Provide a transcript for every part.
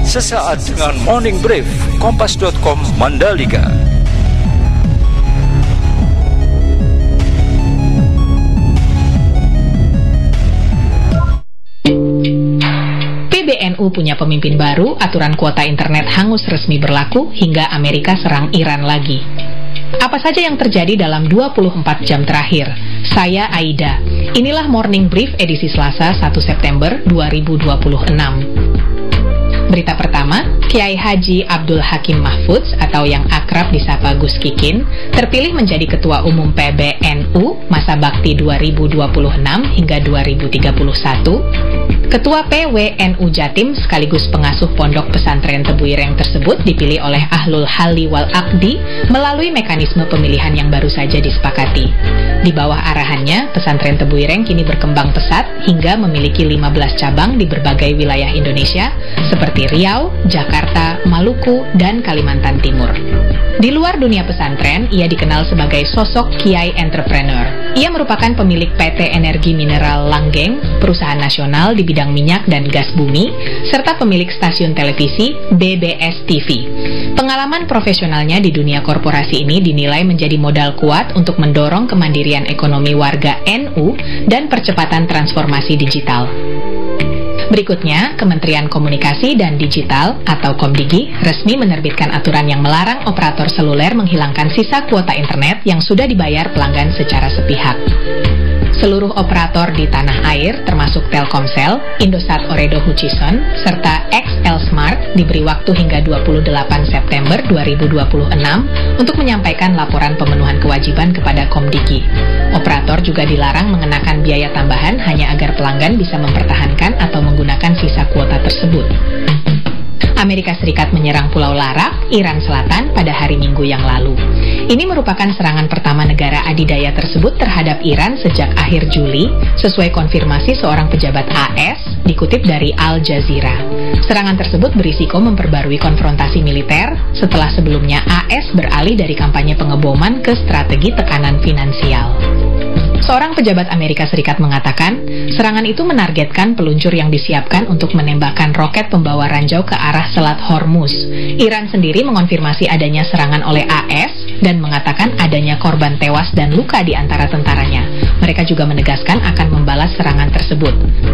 sesaat dengan Morning Brief Kompas.com Mandalika. PBNU punya pemimpin baru, aturan kuota internet hangus resmi berlaku, hingga Amerika serang Iran lagi. Apa saja yang terjadi dalam 24 jam terakhir? Saya Aida. Inilah Morning Brief edisi Selasa 1 September 2026. Berita pertama, Kiai Haji Abdul Hakim Mahfudz atau yang akrab disapa Gus Kikin terpilih menjadi Ketua Umum PBNU masa bakti 2026 hingga 2031. Ketua PWNU Jatim sekaligus pengasuh Pondok Pesantren Tebu Ireng tersebut dipilih oleh Ahlul Halli wal Aqdi melalui mekanisme pemilihan yang baru saja disepakati. Di bawah arahannya, Pesantren Tebu Ireng kini berkembang pesat hingga memiliki 15 cabang di berbagai wilayah Indonesia seperti Riau, Jakarta, Maluku, dan Kalimantan Timur. Di luar dunia pesantren, ia dikenal sebagai sosok kiai entrepreneur. Ia merupakan pemilik PT Energi Mineral Langgeng, perusahaan nasional di bidang minyak dan gas bumi, serta pemilik stasiun televisi BBS TV. Pengalaman profesionalnya di dunia korporasi ini dinilai menjadi modal kuat untuk mendorong kemandirian ekonomi warga NU dan percepatan transformasi digital. Berikutnya, Kementerian Komunikasi dan Digital atau Komdigi resmi menerbitkan aturan yang melarang operator seluler menghilangkan sisa kuota internet yang sudah dibayar pelanggan secara sepihak. Seluruh operator di tanah air, termasuk Telkomsel, Indosat Ooredoo Hutchison, serta XL Smart diberi waktu hingga 28 September 2026 untuk menyampaikan laporan pemenuhan kewajiban kepada Komdigi. Operator juga dilarang mengenakan biaya tambahan hanya agar pelanggan bisa mempertahankan atau menggunakan sisa kuota tersebut. Amerika Serikat menyerang Pulau Larak, Iran Selatan pada hari Minggu yang lalu. Ini merupakan serangan pertama negara adidaya tersebut terhadap Iran sejak akhir Juli, sesuai konfirmasi seorang pejabat AS, dikutip dari Al Jazeera. Serangan tersebut berisiko memperbarui konfrontasi militer setelah sebelumnya AS beralih dari kampanye pengeboman ke strategi tekanan finansial. Seorang pejabat Amerika Serikat mengatakan, serangan itu menargetkan peluncur yang disiapkan untuk menembakkan roket pembawa ranjau ke arah Selat Hormuz. Iran sendiri mengonfirmasi adanya serangan oleh AS dan mengatakan adanya korban tewas dan luka di antara tentaranya. Mereka juga menegaskan akan membalas serangan tersebut.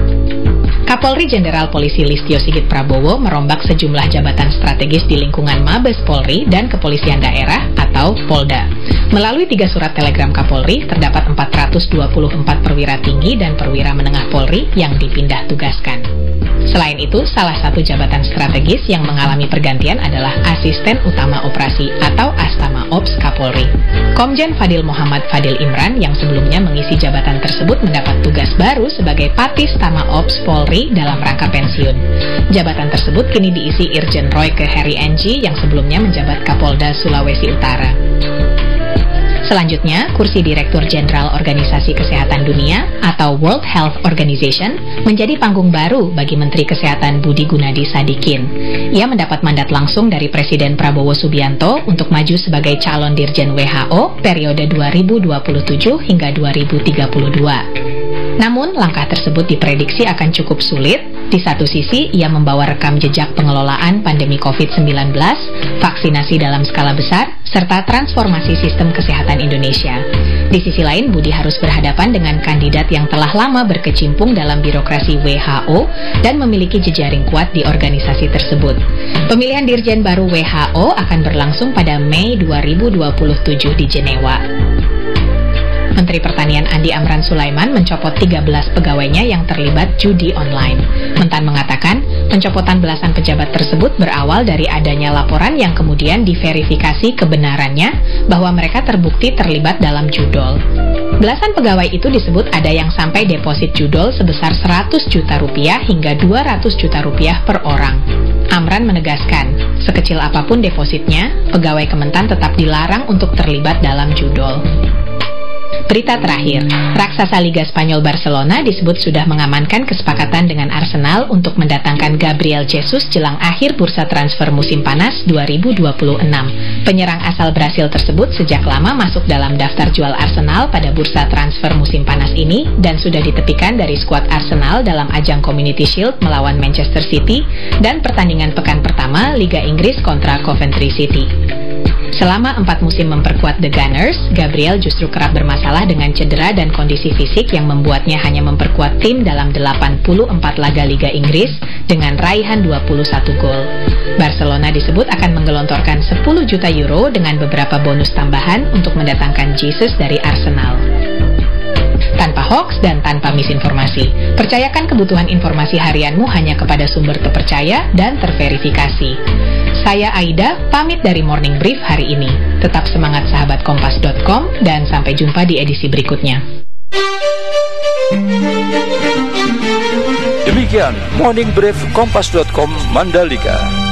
Kapolri Jenderal Polisi Listio Sigit Prabowo merombak sejumlah jabatan strategis di lingkungan Mabes Polri dan Kepolisian Daerah atau Polda. Melalui 3 surat telegram Kapolri, terdapat 424 perwira tinggi dan perwira menengah Polri yang dipindah tugaskan. Selain itu, salah satu jabatan strategis yang mengalami pergantian adalah Asisten Utama Operasi atau Astama Ops Kapolri. Komjen Fadil Muhammad Fadil Imran yang sebelumnya mengisi jabatan tersebut mendapat tugas baru sebagai Patis Tama Ops Polri dalam rangka pensiun. Jabatan tersebut kini diisi Irjen Roy ke Heri Enji yang sebelumnya menjabat Kapolda Sulawesi Utara. Selanjutnya, kursi Direktur Jenderal Organisasi Kesehatan Dunia atau World Health Organization menjadi panggung baru bagi Menteri Kesehatan Budi Gunadi Sadikin. Ia mendapat mandat langsung dari Presiden Prabowo Subianto untuk maju sebagai calon Dirjen WHO periode 2027 hingga 2032. Namun, langkah tersebut diprediksi akan cukup sulit. Di satu sisi, ia membawa rekam jejak pengelolaan pandemi COVID-19, vaksinasi dalam skala besar, serta transformasi sistem kesehatan Indonesia. Di sisi lain, Budi harus berhadapan dengan kandidat yang telah lama berkecimpung dalam birokrasi WHO dan memiliki jejaring kuat di organisasi tersebut. Pemilihan Dirjen baru WHO akan berlangsung pada Mei 2027 di Jenewa. Menteri Pertanian Andi Amran Sulaiman mencopot 13 pegawainya yang terlibat judi online. Mentan mengatakan, pencopotan belasan pejabat tersebut berawal dari adanya laporan yang kemudian diverifikasi kebenarannya bahwa mereka terbukti terlibat dalam judol. Belasan pegawai itu disebut ada yang sampai deposit judol sebesar 100 juta rupiah hingga 200 juta rupiah per orang. Amran menegaskan, sekecil apapun depositnya, pegawai Kementan tetap dilarang untuk terlibat dalam judol. Berita terakhir, raksasa Liga Spanyol Barcelona disebut sudah mengamankan kesepakatan dengan Arsenal untuk mendatangkan Gabriel Jesus jelang akhir bursa transfer musim panas 2026. Penyerang asal Brasil tersebut sejak lama masuk dalam daftar jual Arsenal pada bursa transfer musim panas ini dan sudah ditepikan dari skuad Arsenal dalam ajang Community Shield melawan Manchester City dan pertandingan pekan pertama Liga Inggris kontra Coventry City. Selama 4 musim memperkuat The Gunners, Gabriel justru kerap bermasalah dengan cedera dan kondisi fisik yang membuatnya hanya memperkuat tim dalam 84 laga Liga Inggris dengan raihan 21 gol. Barcelona disebut akan menggelontorkan 10 juta euro dengan beberapa bonus tambahan untuk mendatangkan Jesus dari Arsenal. Tanpa hoax dan tanpa misinformasi, percayakan kebutuhan informasi harianmu hanya kepada sumber terpercaya dan terverifikasi. Saya Aida, pamit dari Morning Brief hari ini. Tetap semangat sahabat kompas.com dan sampai jumpa di edisi berikutnya. Demikian Morning Brief Kompas.com Mandalika.